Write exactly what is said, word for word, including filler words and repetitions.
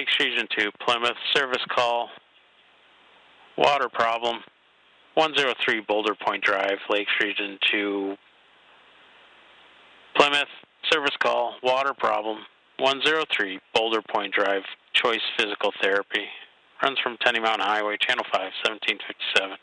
Lakes Region two, Plymouth, service call, water problem, one oh three Boulder Point Drive, Lakes Region two, Plymouth, service call, water problem, one oh three Boulder Point Drive, Choice Physical Therapy. Runs from Tenny Mountain Highway, Channel five, seventeen fifty-seven.